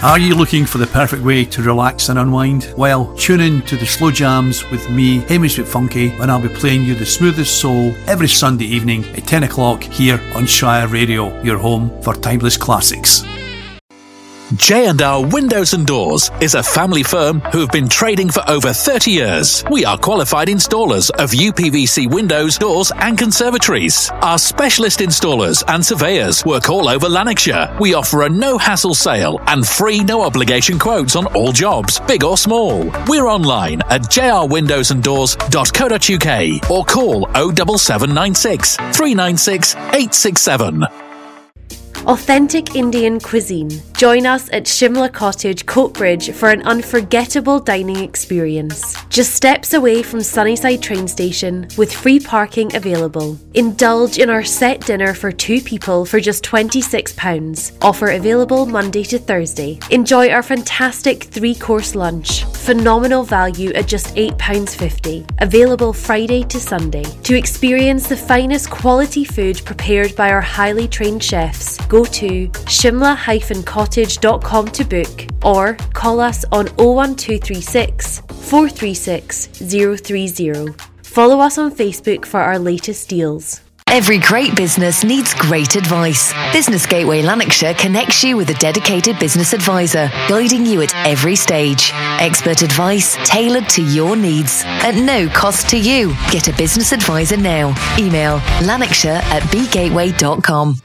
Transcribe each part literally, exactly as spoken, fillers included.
Are you looking for the perfect way to relax and unwind? Well, tune in to the Slow Jams with me, Hamish McFunky, and I'll be playing you the smoothest soul every Sunday evening at ten o'clock here on Shire Radio, your home for timeless classics. J and R Windows and Doors is a family firm who have been trading for over thirty years. We are qualified installers of U P V C windows, doors and conservatories. Our specialist installers and surveyors work all over Lanarkshire. We offer a no-hassle sale and free no-obligation quotes on all jobs, big or small. We're online at j r windows and doors dot co dot u k or call oh seven seven nine six, three nine six, eight six seven. Authentic Indian cuisine. Join us at Shimla Cottage, Coatbridge for an unforgettable dining experience. Just steps away from Sunnyside train station with free parking available. Indulge in our set dinner for two people for just twenty-six pounds. Offer available Monday to Thursday. Enjoy our fantastic three-course lunch. Phenomenal value at just eight pounds fifty. Available Friday to Sunday. To experience the finest quality food prepared by our highly trained chefs, go to shimla dash cottage dot com to book or call us on oh one two three six, four three six, oh three oh. Follow us on Facebook for our latest deals. Every great business needs great advice. Business Gateway Lanarkshire connects you with a dedicated business advisor, guiding you at every stage. Expert advice tailored to your needs at no cost to you. Get a business advisor now. Email lanarkshire at b gateway dot com.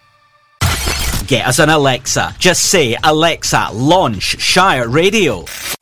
Get us an Alexa. Just say, Alexa, launch Shire Radio.